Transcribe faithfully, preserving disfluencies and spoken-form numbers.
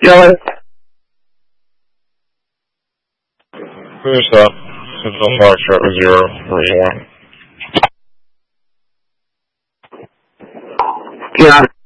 Yeah. Who's that? Central Foxtrot zero three one. Yeah.